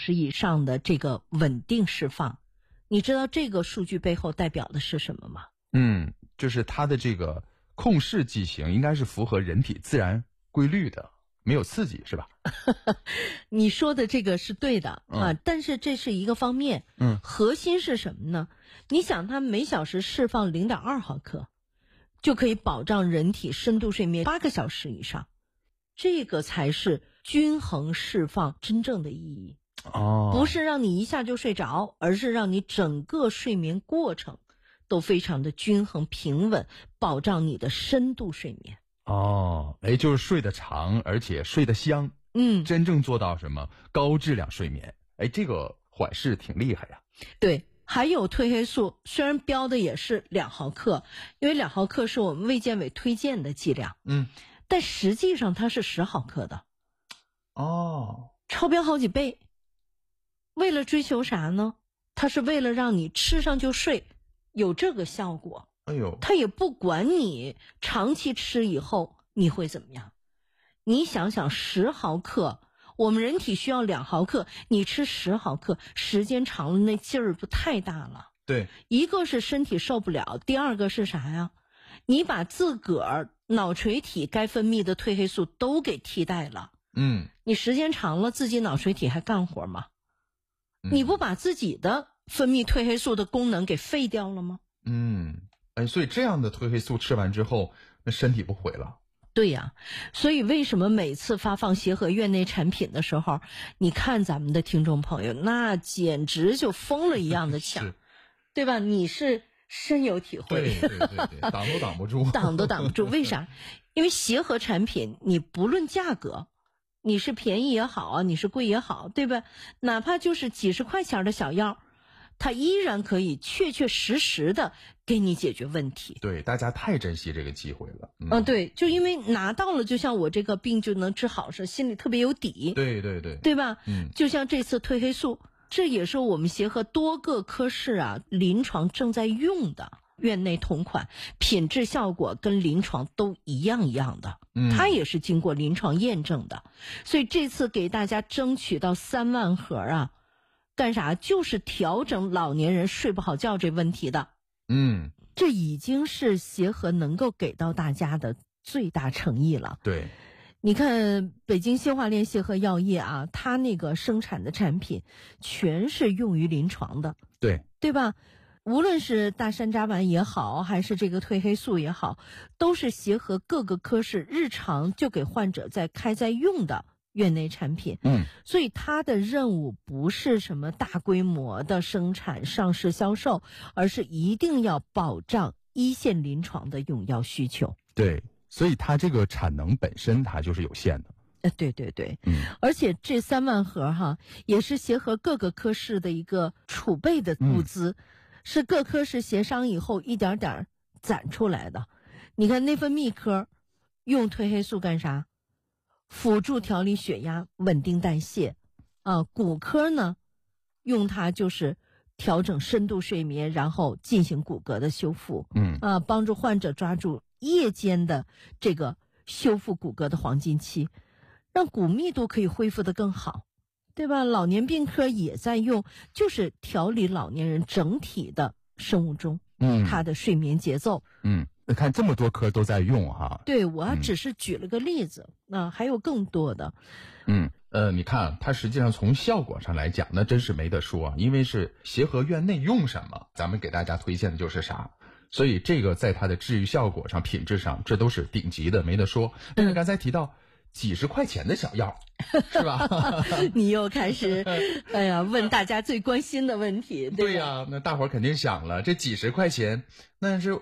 时以上的这个稳定释放，你知道这个数据背后代表的是什么吗？ 就是它的这个控室剂型应该是符合人体自然规律的，没有刺激，是吧？ 你说的这个是对的啊，但是这是一个方面。核心是什么呢？你想它每小时释放 0.2 毫克，就可以保障人体深度睡眠8个小时以上，这个才是均衡释放真正的意义。不是让你一下就睡着，而是让你整个睡眠过程都非常的均衡平稳，保障你的深度睡眠。 就是睡得长，而且睡得香。真正做到什么高质量睡眠。这个缓释挺厉害呀。 对，还有褪黑素，虽然标的也是2毫克，因为2毫克是我们卫健委推荐的剂量。但实际上它是10毫克的。超标好几倍。为了追求啥呢？它是为了让你吃上就睡，有这个效果。它也不管你长期吃以后你会怎么样。你想想10毫克，我们人体需要2毫克，你吃10毫克，时间长了那劲儿不太大了。 对， 一个是身体受不了，第二个是啥呀？你把自个儿脑垂体该分泌的褪黑素都给替代了。你时间长了，自己脑垂体还干活吗？你不把自己的分泌褪黑素的功能给废掉了吗？ 所以这样的褪黑素吃完之后，那身体不毁了。 对呀，所以为什么每次发放协和院内产品的时候，你看咱们的听众朋友那简直就疯了一样的抢，对吧？你是深有体会。 对，挡都挡不住。 挡都挡不住。为啥？因为协和产品你不论价格，你是便宜也好啊，你是贵也好，对吧？哪怕就是几十块钱的小药，它依然可以确确实实的给你解决问题。 对，大家太珍惜这个机会了。 对，就因为拿到了，就像我这个病就能治好似的，心里特别有底。 对吧？就像这次褪黑素，这也是我们协和多个科室临床正在用的院内同款，品质效果跟临床都一样的。它也是经过临床验证的。所以这次给大家争取到3万盒干啥？就是调整老年人睡不好觉这问题的。这已经是协和能够给到大家的最大诚意了。 对， 你看北京新华联协和药业它那个生产的产品全是用于临床的。对吧？无论是大山楂丸也好，还是这个褪黑素也好，都是协和各个科室日常就给患者在用的院内产品。所以它的任务不是什么大规模的生产上市销售，而是一定要保障一线临床的用药需求。 对，所以它这个产能本身它就是有限的。 对，而且这3万盒也是协和各个科室的一个储备的物资，是各科室协商以后一点点攒出来的。你看内分泌科用褪黑素干啥？辅助调理血压，稳定代谢。骨科呢，用它就是调整深度睡眠，然后进行骨骼的修复。帮助患者抓住夜间的这个修复骨骼的黄金期，让骨密度可以恢复得更好，对吧？老年病科也在用，就是调理老年人整体的生物钟，他的睡眠节奏。 看这么多科都在用对，我只是举了个例子，还有更多的。 你看它实际上从效果上来讲，那真是没得说因为是协和院内用什么，咱们给大家推荐的就是啥。所以这个在它的治愈效果上、品质上，这都是顶级的，没得说。但是刚才提到几十块钱的小药，是吧？ 你又开始，问大家最关心的问题，对吧？ 对呀，那大伙儿肯定想了，这几十块钱，那是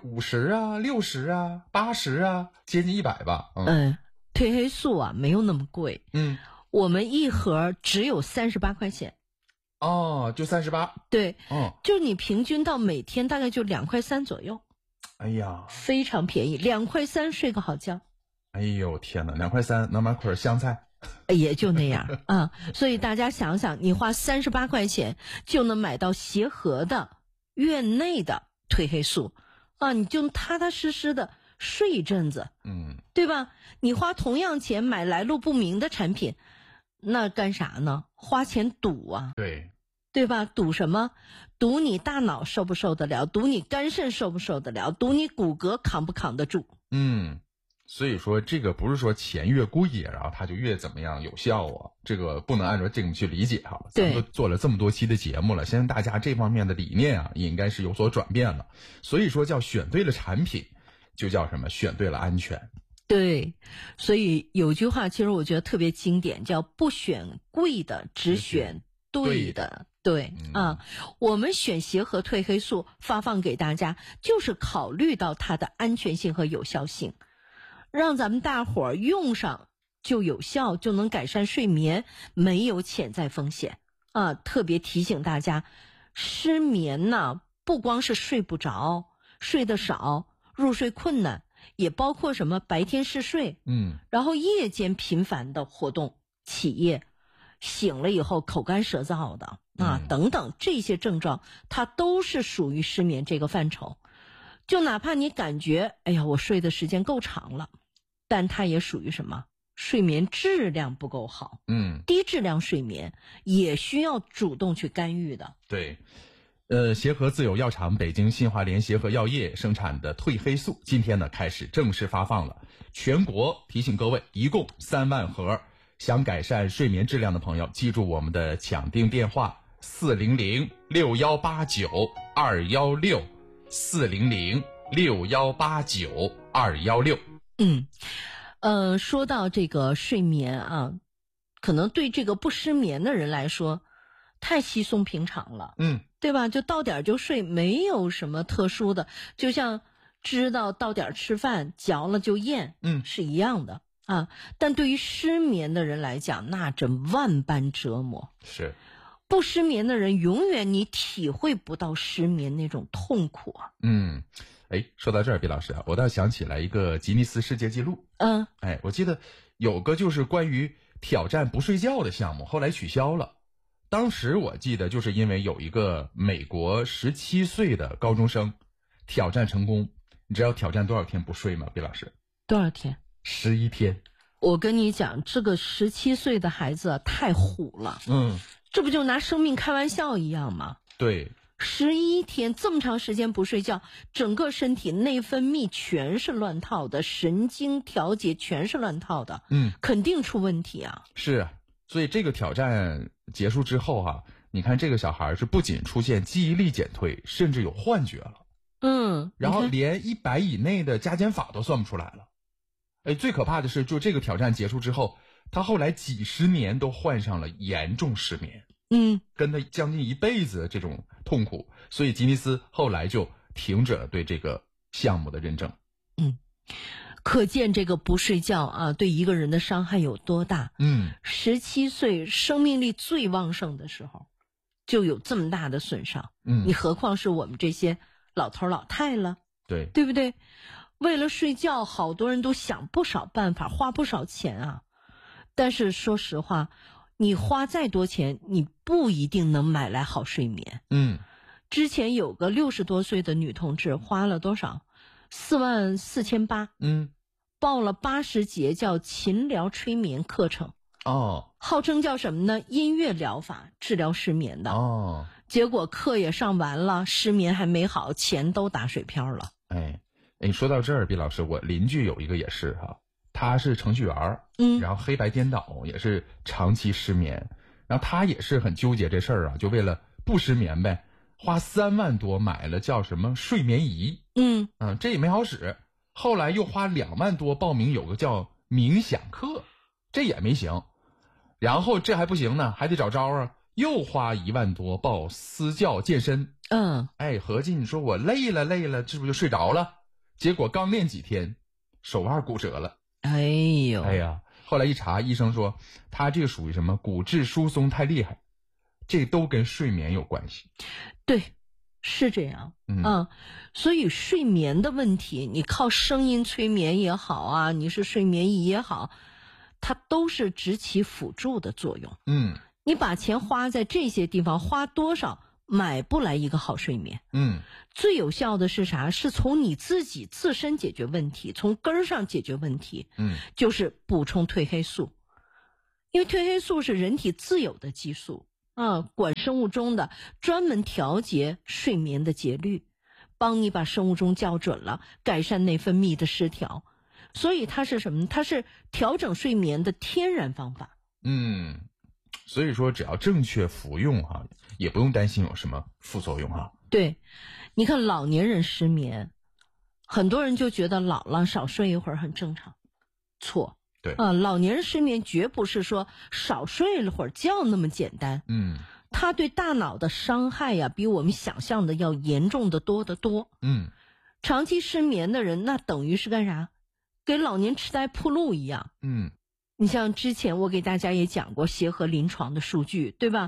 50、60、80接近100吧？ 褪黑素没有那么贵。我们一盒只有38块钱。 就38。 对。就你平均到每天大概就2块3左右。 哎呀， 非常便宜，2块3睡个好觉。 哎呦天哪，2块3能买捆香菜， 也就那样所以大家想想，你花38块钱就能买到协和的院内的褪黑素你就踏踏实实的睡一阵子，对吧？你花同样钱买来路不明的产品， 那干啥呢？花钱赌啊， 对吧？赌什么？赌你大脑受不受得了，赌你肝肾受不受得了，赌你骨骼扛不扛得住。 所以说这个不是说钱越贵然后它就越怎么样有效啊，这个不能按照这个去理解哈。咱们都做了这么多期的节目了，相信大家这方面的理念啊也应该是有所转变了。所以说叫选对了产品，就叫什么？选对了安全。 对，所以有句话其实我觉得特别经典，叫不选贵的，只选对的。对啊，我们选协和褪黑素发放给大家，就是考虑到它的安全性和有效性，让咱们大伙儿用上就有效，就能改善睡眠，没有潜在风险啊。特别提醒大家，失眠呢，不光是睡不着、睡得少、入睡困难，也包括什么白天嗜睡，然后夜间频繁的活动起夜，醒了以后口干舌燥的啊，等等这些症状，它都是属于失眠这个范畴。就哪怕你感觉哎呀我睡的时间够长了，但它也属于什么？睡眠质量不够好。低质量睡眠也需要主动去干预的。 对。协和自有药厂北京新华联协和药业生产的褪黑素今天呢开始正式发放了，全国提醒各位一共3万盒，想改善睡眠质量的朋友记住我们的抢订电话400-6189-216，400-6189-216。 说到这个睡眠啊，可能对这个不失眠的人来说太稀松平常了，对吧？就到点就睡，没有什么特殊的，就像知道到点吃饭，嚼了就咽，是一样的啊。但对于失眠的人来讲，那真万般折磨。 是， 不失眠的人永远你体会不到失眠那种痛苦啊。 说到这儿，毕老师啊，我倒想起来一个吉尼斯世界纪录。我记得有个就是关于挑战不睡觉的项目，后来取消了。当时我记得就是因为有一个美国17岁的高中生挑战成功，你知道挑战多少天不睡吗？毕老师？ 多少天 ？11天。 我跟你讲，这个17岁的孩子太虎了。这不就拿生命开玩笑一样吗？ 对。 11天这么长时间不睡觉，整个身体内分泌全是乱套的，神经调节全是乱套的，肯定出问题啊。 是啊，所以这个挑战结束之后你看这个小孩是不仅出现记忆力减退，甚至有幻觉了。然后连100以内的加减法都算不出来了。最可怕的是，就这个挑战结束之后，他后来几十年都患上了严重失眠。跟他将近一辈子的这种痛苦，所以吉尼斯后来就停止了对这个项目的认证。 可见这个不睡觉啊，对一个人的伤害有多大。17岁生命力最旺盛的时候，就有这么大的损伤。你何况是我们这些老头老太了，对不对？为了睡觉，好多人都想不少办法，花不少钱啊。但是说实话，你花再多钱，你不一定能买来好睡眠。之前有个60多岁的女同志花了多少？44800。报了80节叫琴疗催眠课程。号称叫什么呢？音乐疗法治疗失眠的。结果课也上完了，失眠还没好，钱都打水漂了。 说到这儿，毕老师，我邻居有一个也是他是程序员，然后黑白颠倒，也是长期失眠，然后他也是很纠结这事儿就为了不失眠呗，花3万多买了叫什么睡眠仪，这也没好使，后来又花2万多报名有个叫冥想课，这也没行，然后这还不行呢，还得找招又花1万多报私教健身，合计你说我累了，这不就睡着了？结果刚练几天，手腕骨折了。后来一查，医生说他这个属于什么骨质疏松太厉害，这都跟睡眠有关系。 对，是这样。所以睡眠的问题，你靠声音催眠也好你是睡眠仪也好，它都是只起辅助的作用。你把钱花在这些地方，花多少买不来一个好睡眠。最有效的是啥？是从你自己自身解决问题，从根儿上解决问题。就是补充褪黑素。 因为褪黑素是人体自有的激素啊，管生物钟的，专门调节睡眠的节律，帮你把生物钟校准了，改善内分泌的失调。所以它是什么？它是调整睡眠的天然方法。 所以说只要正确服用哈，也不用担心有什么副作用哈。 对，你看老年人失眠，很多人就觉得老了少睡一会儿很正常，错。 对老年人失眠绝不是说少睡了会儿觉那么简单。它对大脑的伤害呀，比我们想象的要严重的多得多。长期失眠的人，那等于是干啥？给老年痴呆铺路一样。你像之前我给大家也讲过协和临床的数据，对吧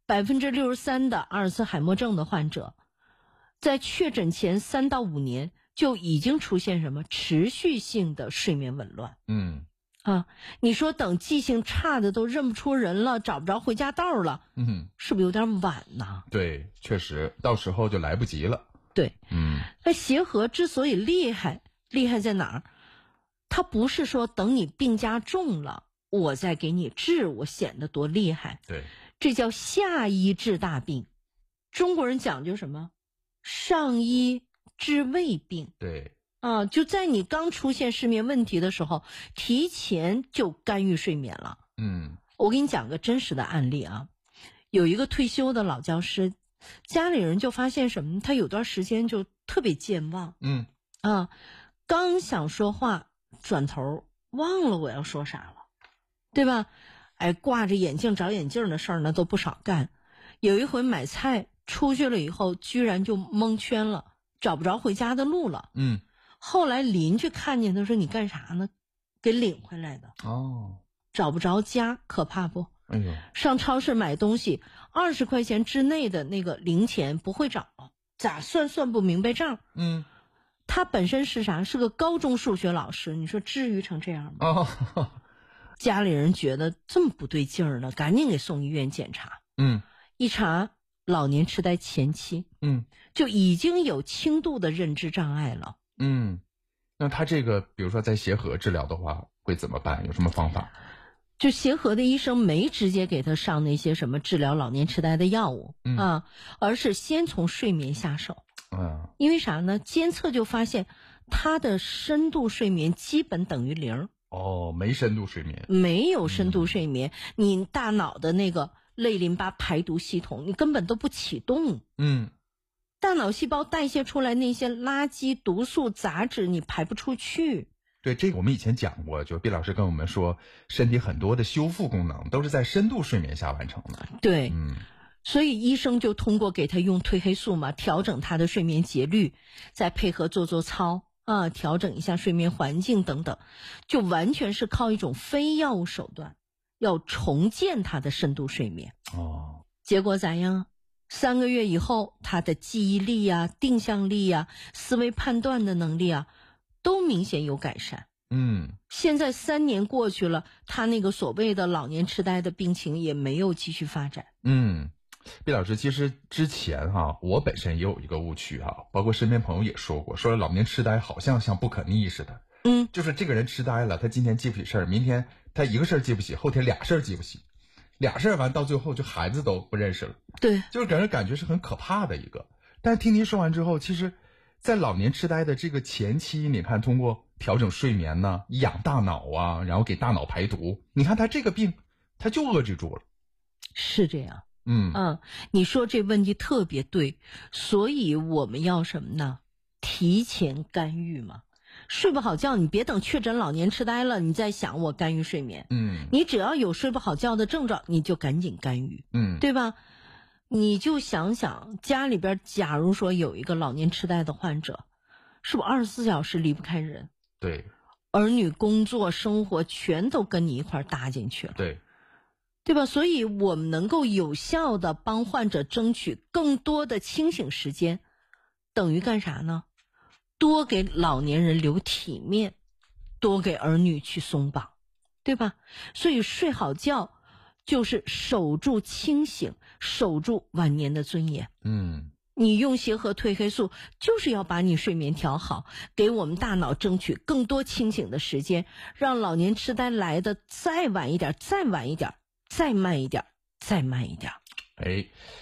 ？63%的阿尔茨海默症的患者，在确诊前3到5年就已经出现什么持续性的睡眠紊乱。你说等记性差的都认不出人了，找不着回家道了，是不是有点晚呢？ 对，确实，到时候就来不及了。 对，那协和之所以厉害在哪儿？它不是说等你病加重了，我再给你治，我显得多厉害。 对， 这叫下医治大病。中国人讲究什么？上医治未病。 对。 就在你刚出现失眠问题的时候，提前就干预睡眠了。我给你讲个真实的案例啊，有一个退休的老教师，家里人就发现什么？他有段时间就特别健忘。刚想说话，转头忘了我要说啥了，对吧？挂着眼镜找眼镜的事儿呢都不少干。有一回买菜出去了以后，居然就蒙圈了，找不着回家的路了。后来邻居看见他说：“你干啥呢？”给领回来的。找不着家，可怕不？上超市买东西，20块钱之内的那个零钱不会找了，咋算不明白账。他本身是啥？是个高中数学老师，你说至于成这样吗？家里人觉得这么不对劲儿呢，赶紧给送医院检查。一查老年痴呆前期，就已经有轻度的认知障碍了。 那他这个比如说在协和治疗的话会怎么办？有什么方法？ 就协和的医生没直接给他上那些什么治疗老年痴呆的药物而是先从睡眠下手。因为啥呢？监测就发现他的深度睡眠基本等于0。 没深度睡眠。 没有深度睡眠，你大脑的那个类淋巴排毒系统你根本都不启动。大脑细胞代谢出来那些垃圾、毒素、杂质你排不出去。 对，这个我们以前讲过，就毕老师跟我们说，身体很多的修复功能都是在深度睡眠下完成的。 对，所以医生就通过给他用褪黑素嘛，调整他的睡眠节律，再配合做操调整一下睡眠环境等等，就完全是靠一种非药物手段，要重建他的深度睡眠。结果咋样？3个月以后，他的记忆力定向力思维判断的能力都明显有改善。现在3年过去了，他那个所谓的老年痴呆的病情也没有继续发展。 毕老师，其实之前我本身也有一个误区包括身边朋友也说过，说老年痴呆好像不可逆似的。就是这个人痴呆了，他今天记不起事儿，明天他一个事儿记不起，后天俩事儿记不起。俩事儿完到最后就孩子都不认识了。 对， 就是给人感觉是很可怕的一个。但是听您说完之后，其实在老年痴呆的这个前期，你看通过调整睡眠养大脑然后给大脑排毒，你看他这个病他就遏制住了。 是这样。你说这问题特别对，所以我们要什么呢？提前干预嘛。睡不好觉，你别等确诊老年痴呆了，你再想我干预睡眠。你只要有睡不好觉的症状，你就赶紧干预。对吧？你就想想家里边，假如说有一个老年痴呆的患者，是不是24小时离不开人？ 对， 儿女工作生活全都跟你一块搭进去了。对吧？所以我们能够有效的帮患者争取更多的清醒时间，等于干啥呢？多给老年人留体面，多给儿女去松绑，对吧？所以睡好觉就是守住清醒，守住晚年的尊严。 你用协和褪黑素就是要把你睡眠调好，给我们大脑争取更多清醒的时间，让老年痴呆来的再晚一点，再晚一点，再慢一点，再慢一点。